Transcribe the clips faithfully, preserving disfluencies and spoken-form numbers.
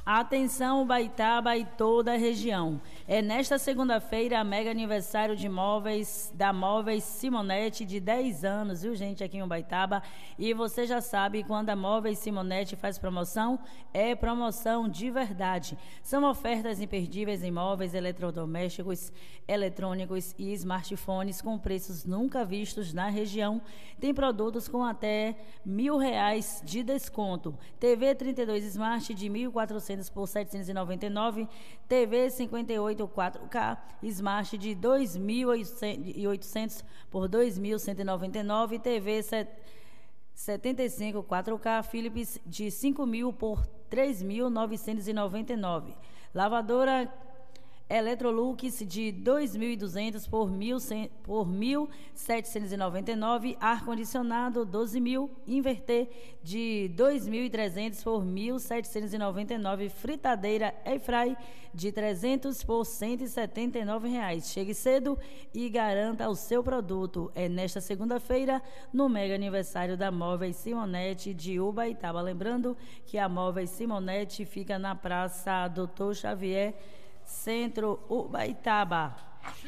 Atenção, Ubaitaba e toda a região. É nesta segunda-feira a mega aniversário de móveis da Móveis Simonetti de dez anos, viu, gente, aqui em Ubaitaba. E você já sabe, quando a Móveis Simonetti faz promoção, é promoção de verdade. São ofertas imperdíveis em móveis, eletrodomésticos, eletrônicos e smartphones com preços nunca vistos na região. Tem produtos com até mil reais de desconto. T V trinta e dois Smart de mil e quatrocentos por setecentos e noventa e nove, T V cinquenta e oito quatro K Smart de dois mil e oitocentos por dois mil cento e noventa e nove, T V setenta e cinco quatro K Philips de cinco mil por três mil novecentos e noventa e nove, lavadora Electrolux de dois mil e duzentos por mil setecentos e noventa e nove, ar-condicionado doze mil, inverter de dois mil e trezentos por mil setecentos e noventa e nove, fritadeira Airfry de trezentos por cento e setenta e nove reais. Chegue cedo e garanta o seu produto. É nesta segunda-feira, no mega aniversário da Móveis Simonetti de Ubaitaba. Lembrando que a Móveis Simonetti fica na Praça Doutor Xavier, Centro Ubaitaba.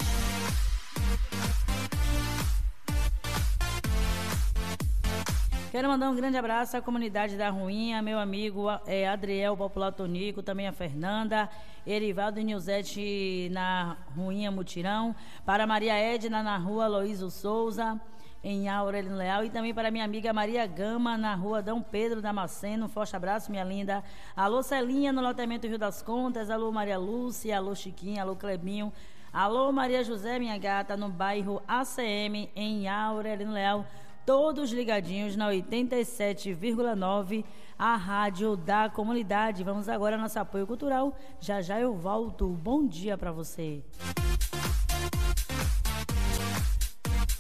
Quero mandar um grande abraço à comunidade da Ruinha, meu amigo é, Adriel Popular Tonico, também a Fernanda, Erivaldo e Nilzete na Ruinha Mutirão, para Maria Edna na rua Aloísio Souza, em Aurelino Leal, e também para minha amiga Maria Gama, na rua Dom Pedro Damasceno. Um forte abraço, minha linda. Alô, Celinha, no loteamento Rio das Contas. Alô, Maria Lúcia. Alô, Chiquinha. Alô, Clebinho. Alô, Maria José, minha gata, no bairro A C M, em Aurelino Leal. Todos ligadinhos na oitenta e sete vírgula nove, a rádio da comunidade. Vamos agora ao nosso apoio cultural. Já já eu volto. Bom dia para você.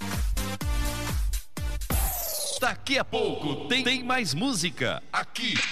Daqui a pouco tem, tem mais música aqui